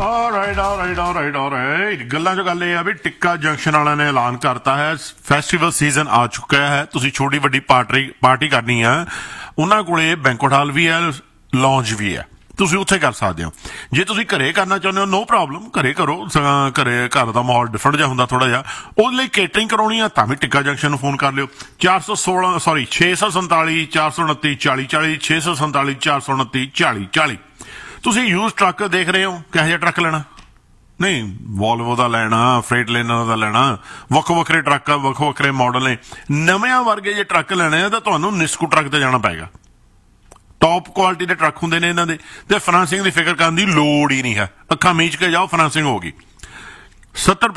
All right ਗੱਲਾਂ 'ਚ ਗੱਲ ਇਹ ਆ ਵੀ ਟਿੱਕਾ ਜੰਕਸ਼ਨ ਵਾਲਿਆਂ ਨੇ ਐਲਾਨ ਕਰਤਾ ਹੈ ਫੈਸਟੀਵਲ ਸੀਜ਼ਨ ਆ ਚੁੱਕਿਆ ਹੈ। ਤੁਸੀਂ ਛੋਟੀ ਵੱਡੀ ਪਾਰਟੀ ਕਰਨੀ ਆ, ਉਹਨਾਂ ਕੋਲੇ ਬੈਂਕੁਏਟ ਹਾਲ ਵੀ ਹੈ, ਲੌਂਜ ਵੀ ਹੈ, ਤੁਸੀਂ ਉੱਥੇ ਕਰ ਸਕਦੇ ਹੋ। ਜੇ ਤੁਸੀਂ ਘਰੇ ਕਰਨਾ ਚਾਹੁੰਦੇ ਹੋ ਨੋ ਪ੍ਰੋਬਲਮ, ਘਰੇ ਕਰੋ। ਘਰ ਦਾ ਮਾਹੌਲ ਡਿਫਰੈਂਟ ਜਿਹਾ ਹੁੰਦਾ ਥੋੜਾ ਜਿਹਾ, ਉਹਦੇ ਲਈ ਕੇਟਰਿੰਗ ਕਰਾਉਣੀ ਆ ਤਾਂ ਵੀ ਟਿੱਕਾ ਜੰਕਸ਼ਨ ਨੂੰ ਫੋਨ ਕਰ ਲਿਓ 647 429 40 40 647 429 40 40। ਤੁਸੀਂ ਯੂਜ਼ ਟਰੱਕ ਦੇਖ ਰਹੇ ਹੋ, ਕਿਹੋ ਜਿਹਾ ਟਰੱਕ ਲੈਣਾ? ਨਹੀਂ ਵੋਲਵੋ ਦਾ ਲੈਣਾ, ਫਰੇਟ ਲੈਨਰ ਦਾ ਲੈਣਾ, ਵੱਖੋ ਵੱਖਰੇ ਟਰੱਕ ਆ, ਵੱਖੋ ਵੱਖਰੇ ਮਾਡਲ ਨੇ। ਨਵਿਆਂ ਵਰਗੇ ਜੇ ਟਰੱਕ ਲੈਣੇ ਆ ਤਾਂ ਤੁਹਾਨੂੰ ਨਿਸਕੂ ਟਰੱਕ ਤੇ ਜਾਣਾ ਪਏਗਾ। ਟੌਪ ਕੁਆਲਿਟੀ ਦੇ ਟਰੱਕ ਹੁੰਦੇ ਨੇ ਇਹਨਾਂ ਦੇ, ਤੇ ਫਾਈਨੈਂਸਿੰਗ ਦੀ ਫਿਕਰ ਕਰਨ ਦੀ ਲੋੜ ਹੀ ਨਹੀਂ ਹੈ। ਅੱਖਾਂ ਮੀਚ ਕੇ ਜਾਓ, ਫਾਈਨੈਂਸਿੰਗ ਹੋ ਗਈ। 70